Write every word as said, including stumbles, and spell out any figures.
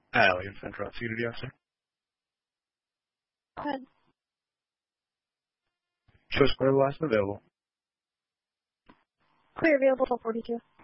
Alien Central C D, officer. Go ahead. Show square last available. Clear available till forty-two.